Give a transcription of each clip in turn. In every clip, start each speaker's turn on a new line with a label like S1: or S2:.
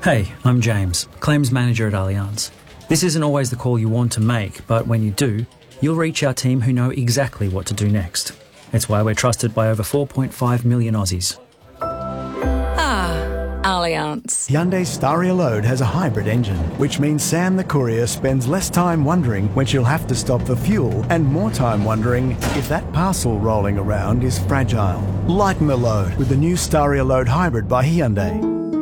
S1: Hey, I'm James, Claims Manager at Allianz. This isn't always the call you want to make, but when you do, you'll reach our team who know exactly what to do next. It's why we're trusted by over 4.5 million Aussies.
S2: Allianz.
S3: Hyundai Staria Load has a hybrid engine, which means Sam the courier spends less time wondering when she'll have to stop for fuel and more time wondering if that parcel rolling around is fragile. Lighten the load with the new Staria Load Hybrid by Hyundai.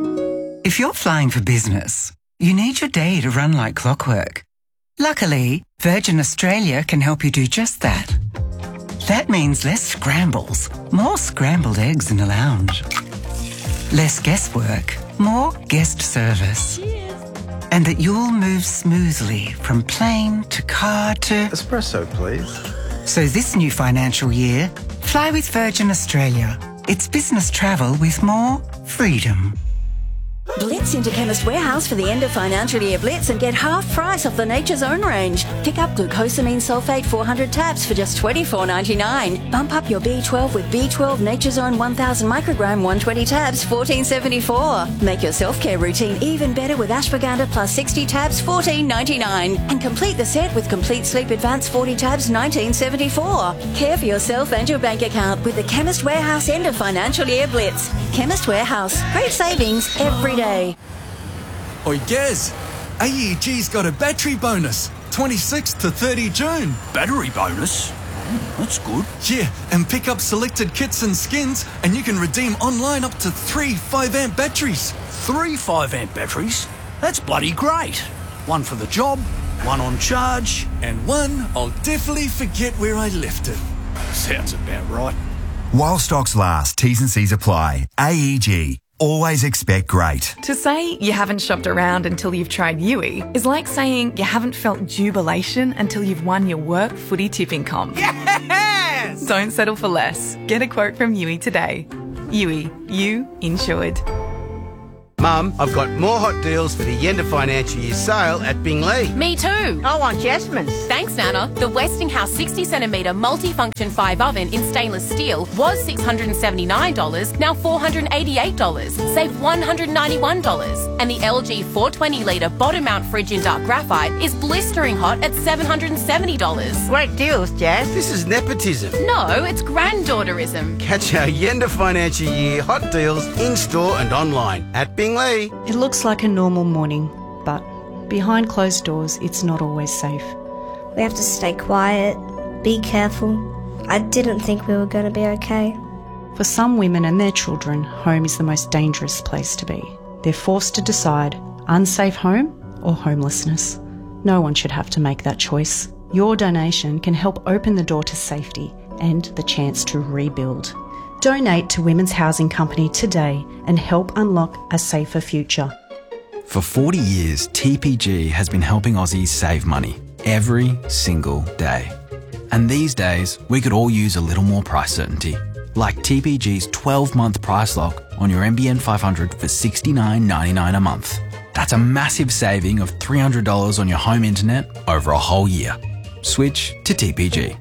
S4: If you're flying for business, you need your day to run like clockwork. Luckily, Virgin Australia can help you do just that. That means less scrambles, more scrambled eggs in the lounge. Less guesswork, more guest service. Cheers. And that you'll move smoothly from plane to car to...
S5: Espresso, please.
S4: So this new financial year, fly with Virgin Australia. It's business travel with more freedom.
S6: Blitz into Chemist Warehouse for the end of financial year Blitz and get half price off the Nature's Own range. Pick up glucosamine sulfate 400 tabs for just $24.99. Bump up your B12 with B12 Nature's Own 1000 microgram 120 tabs, $14.74. Make your self-care routine even better with ashwagandha plus 60 tabs, $14.99. And complete the set with Complete Sleep Advance 40 tabs, $19.74. Care for yourself and your bank account with the Chemist Warehouse end of financial year Blitz. Chemist Warehouse. Great savings every day.
S7: Oi, Gaz, AEG's got a battery bonus, 26th to 30 June.
S8: Battery bonus? That's good.
S7: Yeah, and pick up selected kits and skins, and you can redeem online up to 3 5-amp batteries.
S8: 3 5-amp batteries? That's bloody great. One for the job, one on charge.
S7: And one I'll definitely forget where I left it.
S8: Sounds about right.
S9: While stocks last, T's and C's apply. AEG. Always expect great.
S10: To say you haven't shopped around until you've tried Yui is like saying you haven't felt jubilation until you've won your work footy tipping comp.
S8: Yes!
S10: Don't settle for less. Get a quote from Yui today. Yui, you insured.
S5: Mum, I've got more hot deals for the end of financial year sale at Binglee.
S11: Me too.
S12: I want Jasmine's.
S11: Thanks, Nana. The Westinghouse 60cm multifunction 5 oven in stainless steel was $679, now $488. Save $191. And the LG 420-litre bottom mount fridge in dark graphite is blistering hot at $770.
S12: Great deals, Jazz.
S5: This is nepotism.
S11: No, it's granddaughterism.
S5: Catch our end of financial year hot deals in-store and online at Binglee.
S13: It looks like a normal morning, but behind closed doors, it's not always safe.
S14: We have to stay quiet, be careful. I didn't think we were going to be okay.
S13: For some women and their children, home is the most dangerous place to be. They're forced to decide unsafe home or homelessness. No one should have to make that choice. Your donation can help open the door to safety and the chance to rebuild. Donate to Women's Housing Company today and help unlock a safer future.
S15: For 40 years, TPG has been helping Aussies save money every single day. And these days, we could all use a little more price certainty. Like TPG's 12-month price lock on your NBN 500 for $69.99 a month. That's a massive saving of $300 on your home internet over a whole year. Switch to TPG.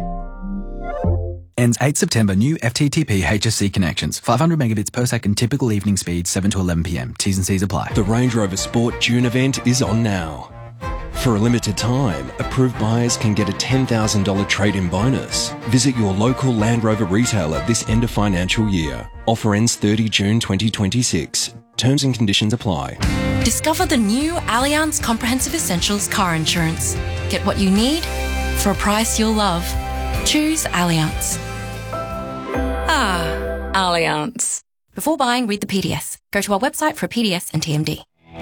S15: Ends 8 September. New FTTP HSC connections. 500 megabits per second. Typical evening speed 7 to 11 p.m. T's and C's apply.
S16: The Range Rover Sport June event is on now. For a limited time, approved buyers can get a $10,000 trade-in bonus. Visit your local Land Rover retailer this end of financial year. Offer ends 30 June 2026. Terms and conditions apply.
S2: Discover the new Allianz Comprehensive Essentials car insurance. Get what you need for a price you'll love. Choose Allianz. Allianz. Before buying, read the PDS. Go to our website for a PDS and TMD.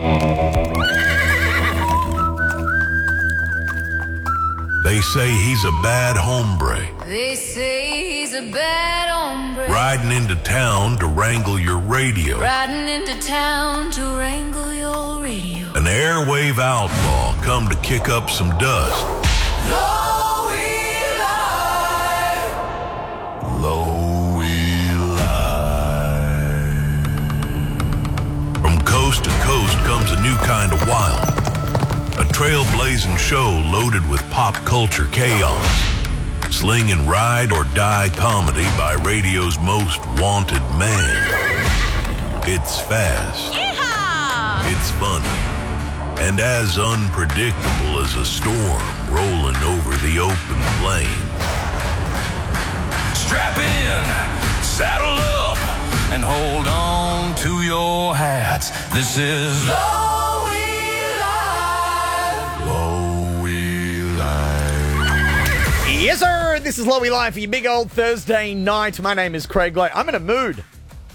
S17: They say he's a bad hombre.
S18: They say he's a bad hombre.
S17: Riding into town to wrangle your radio.
S18: Riding into town to wrangle your radio.
S17: An airwave outlaw come to kick up some dust.
S18: Low Eli.
S17: Low Eli. From coast to coast comes a new kind of wild. A trailblazing show loaded with pop culture chaos. Sling and ride or die comedy by radio's most wanted man. It's fast.
S18: Yeehaw!
S17: It's funny and as unpredictable as a storm rolling over the open plain.
S19: Strap in, saddle up, and hold on to your hats. This is Lowy Live.
S20: Yes, sir. This is Lowy Live for your big old Thursday night. My name is Craig Lowe. I'm in a mood.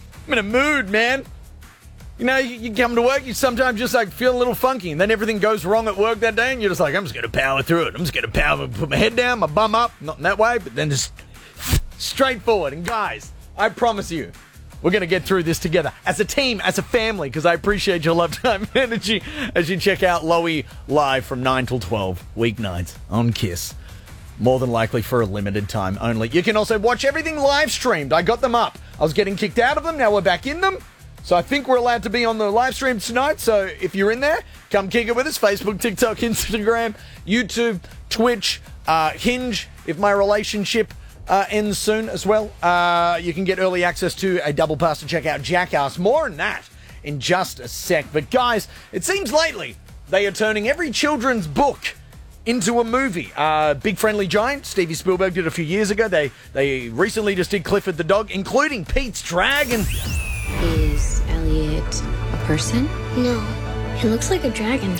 S20: Man. You know, you come to work, you sometimes just like feel a little funky, and then everything goes wrong at work that day, and you're just like, I'm just going to power through it. I'm just going to put my head down, my bum up, not in that way, but then just straight forward. And guys, I promise you, we're going to get through this together as a team, as a family, because I appreciate your love, time, and energy as you check out Lowy Live from 9 till 12, weeknights on KISS. More than likely for a limited time only. You can also watch everything live streamed. I got them up. I was getting kicked out of them. Now we're back in them. So I think we're allowed to be on the live stream tonight. So if you're in there, come kick it with us. Facebook, TikTok, Instagram, YouTube, Twitch, Hinge, if my relationship ends soon as well. You can get early access to a double pass to check out Jackass. More on that in just a sec. But guys, it seems lately they are turning every children's book into a movie. Big Friendly Giant, Stevie Spielberg did a few years ago. They recently just did Clifford the Dog, including Pete's Dragon.
S21: Is Elliot a person?
S14: No, he looks like a dragon.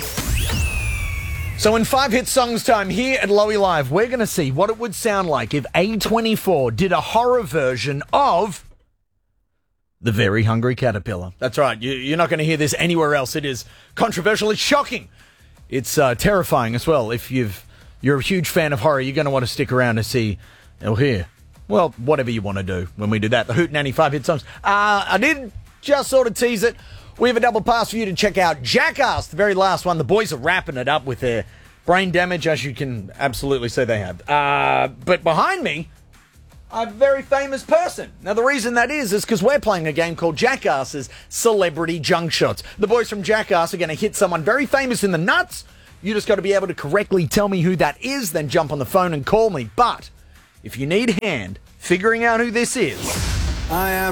S20: So in 5 hit songs time here at Lowy Live, we're going to see what it would sound like if A24 did a horror version of The Very Hungry Caterpillar. That's right, you're not going to hear this anywhere else. It is controversial, it's shocking. It's terrifying as well. If you're a huge fan of horror, you're going to want to stick around to see or hear. Well, whatever you want to do when we do that. The Hootenanny 5 hit songs. I did just sort of tease it. We have a double pass for you to check out Jackass, the very last one. The boys are wrapping it up with their brain damage, as you can absolutely say they have. But behind me, a very famous person. Now, the reason that is because we're playing a game called Jackass's Celebrity Junk Shots. The boys from Jackass are going to hit someone very famous in the nuts. You just got to be able to correctly tell me who that is, then jump on the phone and call me. But if you need a hand figuring out who this is,
S19: I am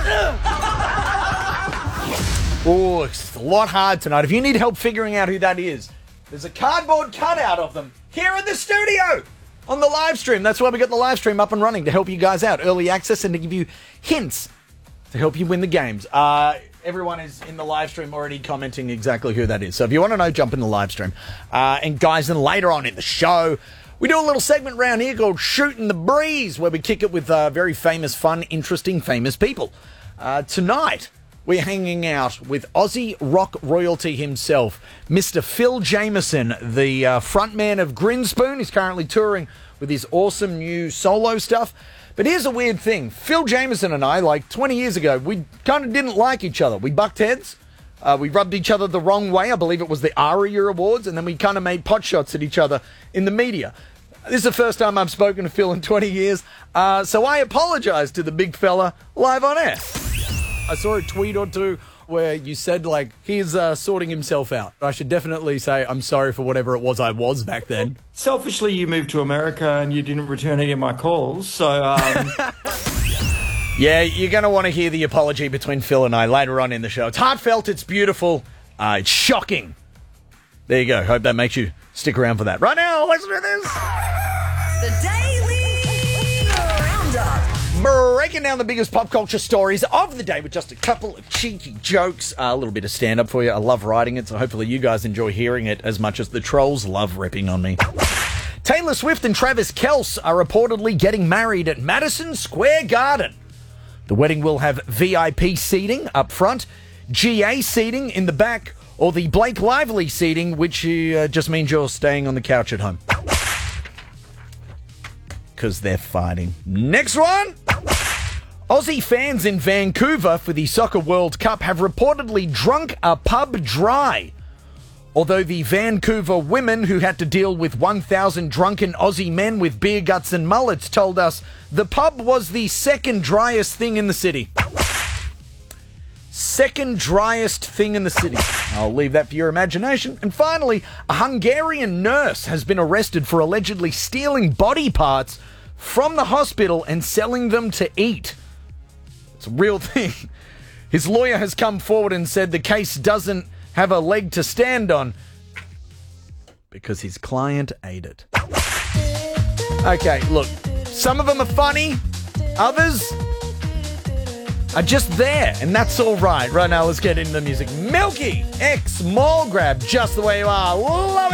S20: oh, it's a lot hard tonight. If you need help figuring out who that is, there's a cardboard cutout of them here in the studio on the live stream. That's why we got the live stream up and running, to help you guys out. Early access and to give you hints to help you win the games. Everyone is in the live stream already commenting exactly who that is. So if you want to know, jump in the live stream. And guys, then later on in the show, we do a little segment round here called Shooting the Breeze, where we kick it with very famous, fun, interesting, famous people. Tonight, we're hanging out with Aussie rock royalty himself, Mr. Phil Jameson, the frontman of Grinspoon. He's currently touring with his awesome new solo stuff. But here's a weird thing. Phil Jameson and I, like 20 years ago, we kind of didn't like each other. We bucked heads. We rubbed each other the wrong way. I believe it was the ARIA Awards. And then we kind of made pot shots at each other in the media. This is the first time I've spoken to Phil in 20 years. So I apologize to the big fella live on air. I saw a tweet or two where you said, like, he's sorting himself out. I should definitely say I'm sorry for whatever it was I was back then.
S22: Selfishly, you moved to America and you didn't return any of my calls, so...
S20: Yeah, you're going to want to hear the apology between Phil and I later on in the show. It's heartfelt, it's beautiful, it's shocking. There you go. Hope that makes you stick around for that. Right now, let's do this.
S23: The Daily Roundup.
S20: Breaking down the biggest pop culture stories of the day with just a couple of cheeky jokes, a little bit of stand-up for you. I love writing it, so hopefully you guys enjoy hearing it as much as the trolls love ripping on me. Taylor Swift and Travis Kelce are reportedly getting married at Madison Square Garden. The wedding will have VIP seating up front, GA seating in the back, or the Blake Lively seating, which just means you're staying on the couch at home. Because they're fighting. Next one! Aussie fans in Vancouver for the Soccer World Cup have reportedly drunk a pub dry. Although the Vancouver women who had to deal with 1,000 drunken Aussie men with beer guts and mullets told us the pub was the second driest thing in the city. Second driest thing in the city. I'll leave that for your imagination. And finally, a Hungarian nurse has been arrested for allegedly stealing body parts from the hospital and selling them to eat. It's a real thing. His lawyer has come forward and said the case doesn't have a leg to stand on because his client ate it. Okay, look, some of them are funny, others are just there, and that's all right. Right now, let's get into the music. Milky X Mall Grab, Just the Way You Are. Love it.